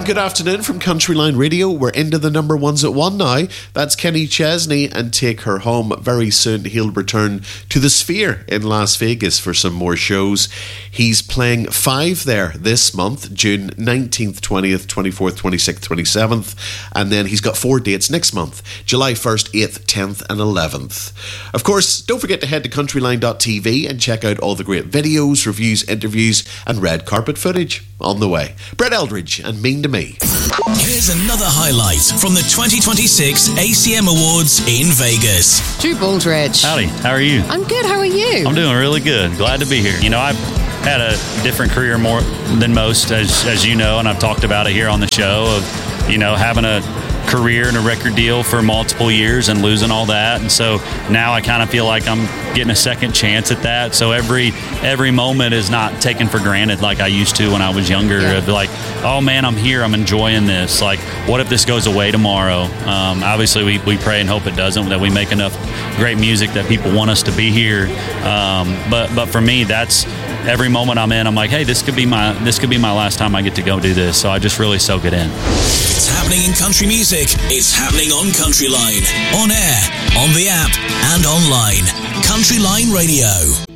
And good afternoon from Countryline Radio. We're into the number ones at 1 now. That's Kenny Chesney and Take Her Home. Very soon he'll return to the Sphere in Las Vegas for some more shows. He's playing 5 there this month, June 19th, 20th, 24th, 26th, 27th. And then he's got 4 dates next month, July 1st, 8th, 10th and 11th. Of course, don't forget to head to countryline.tv and check out all the great videos, reviews, interviews and red carpet footage on the way. Brett Eldridge and Mean to Me. Here's another highlight from the 2026 ACM Awards in Vegas. Drew Baldridge. Howdy, how are you? I'm good, how are you? I'm doing really good. Glad to be here. You know, I've had a different career more than most, as you know, and I've talked about it here on the show, of, you know, having a career and a record deal for multiple years and losing all that. And so now I kind of feel like I'm getting a second chance at that. So every moment is not taken for granted like I used to when I was younger. Yeah. Of like, oh man, I'm here, I'm enjoying this. Like, what if this goes away tomorrow? Obviously we pray and hope it doesn't, that we make enough great music that people want us to be here. But for me, that's every moment I'm in, I'm like, hey, this could be my last time I get to go do this. So I just really soak it in. It's happening in country music. It's happening on Countryline. On air, on the app, and online. Countryline Radio.